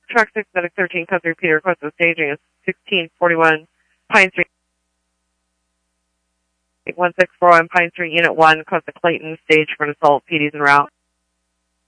Track 6, Medic 13, code 3, Peter, request of staging is 1641 Pine Street. 1641 Pine Street, Unit 1, code to Clayton, stage for an assault, PD's en route.